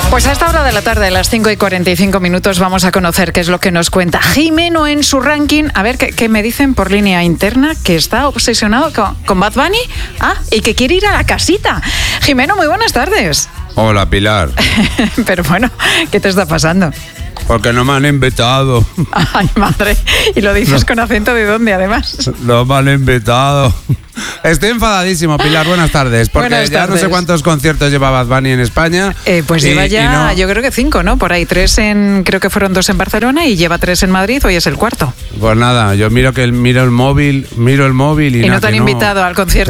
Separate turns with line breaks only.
Pues a esta hora de la tarde, a las 5:45, vamos a conocer qué es lo que nos cuenta Jimeno en su ranking. A ver, ¿qué me dicen por línea interna? Que está obsesionado con Bad Bunny. Y que quiere ir a la casita. Jimeno, muy buenas tardes.
Hola, Pilar.
Pero bueno, ¿qué te está pasando?
Porque no me han invitado.
Ay, madre. Y lo dices con acento de dónde, además.
No me han invitado. Estoy enfadadísimo, Pilar. Buenas tardes. Porque
Buenas
ya
tardes.
No sé cuántos conciertos lleva Bad Bunny en España.
Pues lleva ya, yo creo que 5, ¿no? Por ahí 3 creo que fueron 2 en Barcelona y lleva 3 en Madrid. Hoy es el 4.
Pues nada, yo miro el móvil y
Y
nada,
no te han
que
invitado al concierto.